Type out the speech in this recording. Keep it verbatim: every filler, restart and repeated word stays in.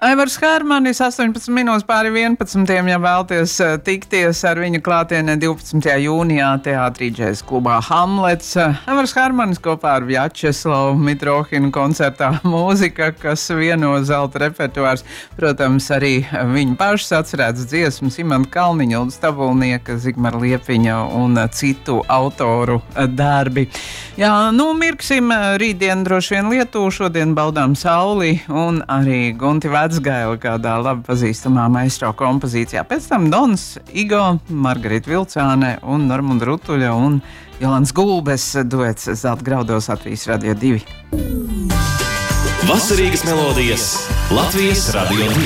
Aivars Hermanis, astoņpadsmit minūtes pāri vienpadsmitiem, ja vēlties tikties ar viņu klātienē divpadsmitajā jūnijā teātrī Džēza klubā Hamlets. Aivars Hermanis kopā ar Vjačeslavu Mitrohinu koncertā mūzika, kas vieno zelta repertuārs. Protams, arī viņa pašas atcerētas dziesmas, Imanta Kalniņa, Ulda Stabulnieka, Zigmara Liepiņa un citu autoru darbi. Jā, nu mirksim, rītdien droši vien Lietuvu, šodien baudām sauli un arī Gunti Vecgaila kādā labi pazīstamā maestro kompozīcijā. Pēc tam Dons, Igo, Margarita Vilcāne un Normunda Rutuļa un Jolants Gulbes duets Zelta graudos Latvijas Radio divi. Vasarīgas melodijas Latvijas Radio divi.